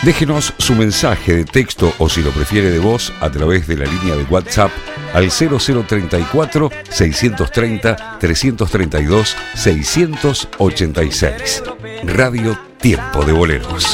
Déjenos su mensaje de texto o, si lo prefiere, de voz a través de la línea de WhatsApp al 0034 630 332 686. Radio Tiempo de Boleros.